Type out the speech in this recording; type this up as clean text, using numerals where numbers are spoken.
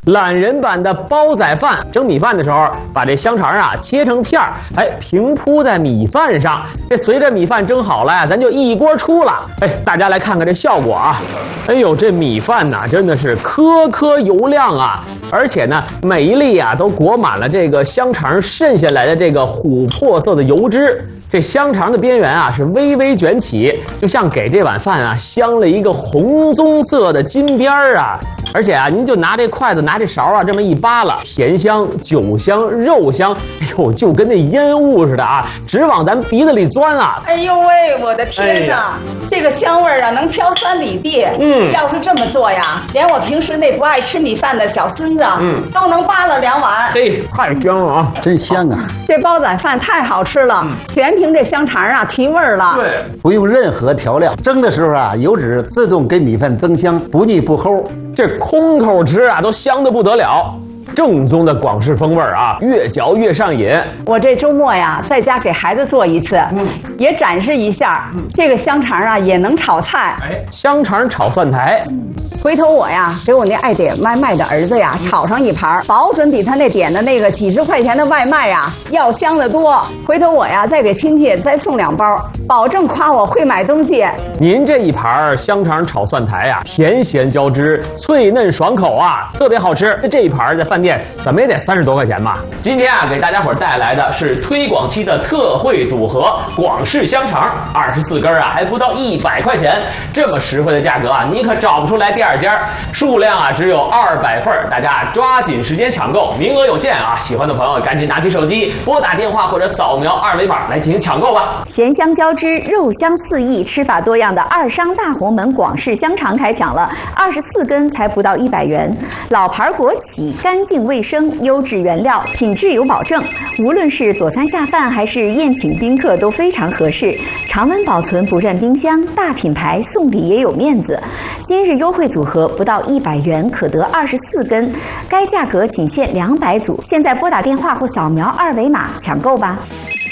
懒人版的煲仔饭，蒸米饭的时候，把这香肠啊切成片儿，平铺在米饭上。这随着米饭蒸好了呀，咱就一锅出了。大家来看看这效果啊！哎呦，这米饭呐，真的是颗颗油亮啊！而且呢，每一粒啊都裹满了这个香肠渗下来的这个琥珀色的油脂。这香肠的边缘啊是微微卷起，就像给这碗饭啊镶了一个红棕色的金边儿啊！而且啊，您就拿这筷子拿这勺啊这么一扒拉，甜香、酒香、肉香，哎呦，就跟那烟雾似的啊，直往咱鼻子里钻啊！ 哎呦喂，我的天哪，这个香味啊能飘3里地。要是这么做呀，连我平时那不爱吃米饭的小孙子，都能扒拉2碗。 嘿，太香了啊， 真香啊！ 这煲仔饭太好吃了，全凭这香肠啊提味儿了。 对， 不用任何调料，蒸的时候啊，油脂自动给米饭增香，不腻不齁。 这空口吃啊，都香得不得了。正宗的广式风味啊，越嚼越上瘾。 我这周末呀，在家给孩子做一次，也展示一下。这个香肠啊，也能炒菜。 香肠炒蒜苔。 回头我呀，给我那爱点外卖的儿子呀，炒上一盘，保准比他那点的那个几十块钱的外卖呀要香得多。回头我呀，再给亲戚再送2包，保证夸我会买东西。 您这一盘香肠炒蒜苔啊，甜咸交织，脆嫩爽口啊，特别好吃。这一盘在饭店怎么也得30多块钱吧。今天啊，给大家伙带来的是推广期的特惠组合广式香肠，24根啊，还不到100块钱，这么实惠的价格啊，你可找不出来第2家。数量啊只有200份，大家抓紧时间抢购，名额有限啊！喜欢的朋友赶紧拿起手机，拨打电话或者扫描2维码来进行抢购吧。 咸香交织，肉香四溢，吃法多样的二商大红门广式香肠开抢了，24根才不到100元，老牌国企，干净卫生，优质原料，品质有保证。无论是佐餐下饭还是宴请宾客都非常合适，常温保存不占冰箱，大品牌送礼也有面子。今日优惠组合不到100元可得24根，该价格仅限200组。现在拨打电话或扫描2维码抢购吧。